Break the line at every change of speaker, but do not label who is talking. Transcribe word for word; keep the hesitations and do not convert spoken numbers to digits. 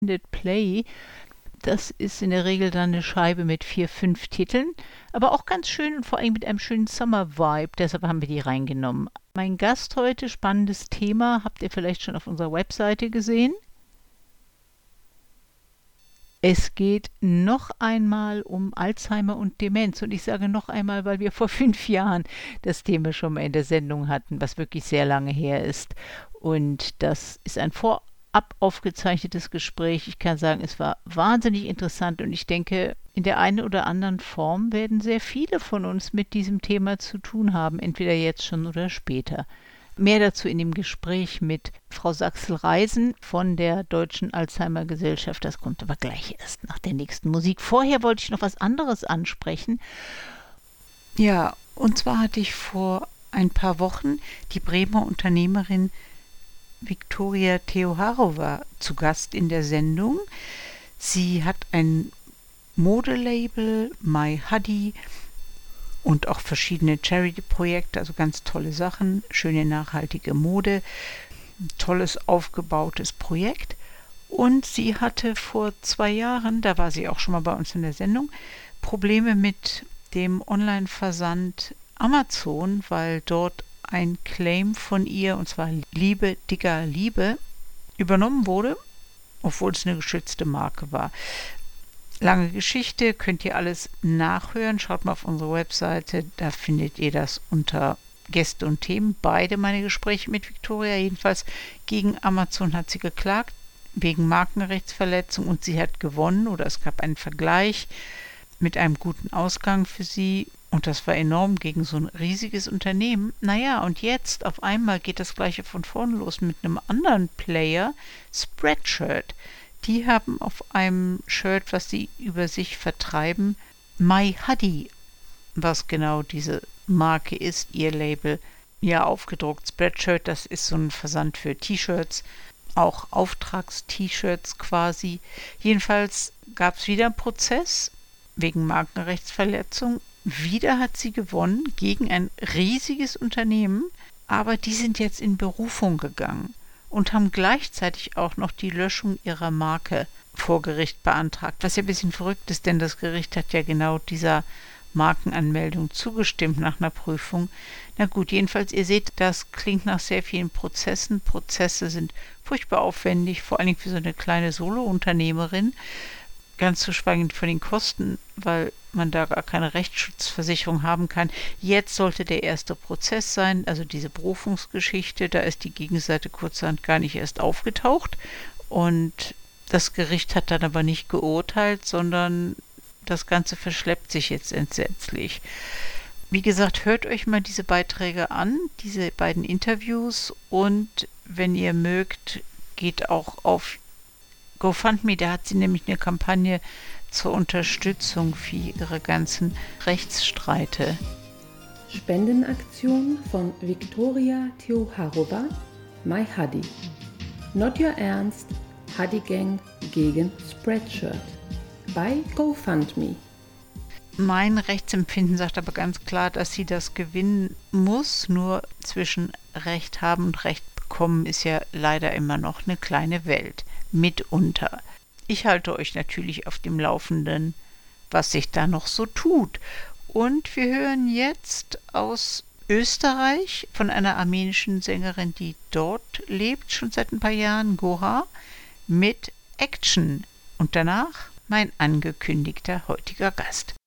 Play. Das ist in der Regel dann eine Scheibe mit vier, fünf Titeln, aber auch ganz schön und vor allem mit einem schönen Summer-Vibe. Deshalb haben wir die reingenommen. Mein Gast heute, spannendes Thema, habt ihr vielleicht schon auf unserer Webseite gesehen. Es geht noch einmal um Alzheimer und Demenz. Und ich sage noch einmal, weil wir vor fünf Jahren das Thema schon mal in der Sendung hatten, was wirklich sehr lange her ist. Und das ist ein vorab aufgezeichnetes Gespräch. Ich kann sagen, es war wahnsinnig interessant und ich denke, in der einen oder anderen Form werden sehr viele von uns mit diesem Thema zu tun haben, entweder jetzt schon oder später. Mehr dazu in dem Gespräch mit Frau Sachsel-Reisen von der Deutschen Alzheimer Gesellschaft. Das kommt aber gleich erst nach der nächsten Musik. Vorher wollte ich noch was anderes ansprechen. Ja, und zwar hatte ich vor ein paar Wochen die Bremer Unternehmerin Viktoria Theoharova zu Gast in der Sendung. Sie hat ein Modelabel, My Huddy, und auch verschiedene Charity-Projekte, also ganz tolle Sachen, schöne nachhaltige Mode, ein tolles aufgebautes Projekt. Und sie hatte vor zwei Jahren, da war sie auch schon mal bei uns in der Sendung, Probleme mit dem Online-Versand Amazon, weil dort ein Claim von ihr, und zwar Liebe, dicker Liebe, übernommen wurde, obwohl es eine geschützte Marke war. Lange Geschichte, könnt ihr alles nachhören. Schaut mal auf unsere Webseite, da findet ihr das unter Gäste und Themen. Beide meine Gespräche mit Viktoria. Jedenfalls gegen Amazon hat sie geklagt, wegen Markenrechtsverletzung, und sie hat gewonnen, oder es gab einen Vergleich mit einem guten Ausgang für sie. Und das war enorm gegen so ein riesiges Unternehmen. Naja, und jetzt auf einmal geht das Gleiche von vorne los mit einem anderen Player, Spreadshirt. Die haben auf einem Shirt, was sie über sich vertreiben, My Huddy, was genau diese Marke ist, ihr Label, ja aufgedruckt. Spreadshirt, das ist so ein Versand für T-Shirts, auch Auftrags-T-Shirts quasi. Jedenfalls gab es wieder einen Prozess wegen Markenrechtsverletzung. Wieder hat sie gewonnen gegen ein riesiges Unternehmen, aber die sind jetzt in Berufung gegangen und haben gleichzeitig auch noch die Löschung ihrer Marke vor Gericht beantragt, was ja ein bisschen verrückt ist, denn das Gericht hat ja genau dieser Markenanmeldung zugestimmt nach einer Prüfung. Na gut, jedenfalls, ihr seht, das klingt nach sehr vielen Prozessen. Prozesse sind furchtbar aufwendig, vor allem für so eine kleine Solo-Unternehmerin. Ganz zu schweigen von den Kosten, weil man da gar keine Rechtsschutzversicherung haben kann. Jetzt sollte der erste Prozess sein, also diese Berufungsgeschichte, da ist die Gegenseite kurzerhand gar nicht erst aufgetaucht und das Gericht hat dann aber nicht geurteilt, sondern das Ganze verschleppt sich jetzt entsetzlich. Wie gesagt, hört euch mal diese Beiträge an, diese beiden Interviews, und wenn ihr mögt, geht auch auf GoFundMe, da hat sie nämlich eine Kampagne zur Unterstützung für ihre ganzen Rechtsstreite.
Spendenaktion von Viktoria Theoharova, My Huddy. Not Your Ernst, Huddy Gang gegen Spreadshirt. Bei GoFundMe.
Mein Rechtsempfinden sagt aber ganz klar, dass sie das gewinnen muss. Nur zwischen Recht haben und Recht bekommen ist ja leider immer noch eine kleine Welt. Mitunter. Ich halte euch natürlich auf dem Laufenden, was sich da noch so tut. Und wir hören jetzt aus Österreich von einer armenischen Sängerin, die dort lebt, schon seit ein paar Jahren, Gora, mit Action. Und danach mein angekündigter heutiger Gast.